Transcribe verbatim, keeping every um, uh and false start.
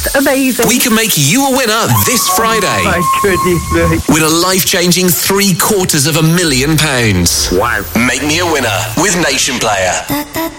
That's amazing. We can make you a winner this Friday. Oh, my goodness me. With a life-changing three quarters of a million pounds. Wow. Make me a winner with Nation Player. Da, da,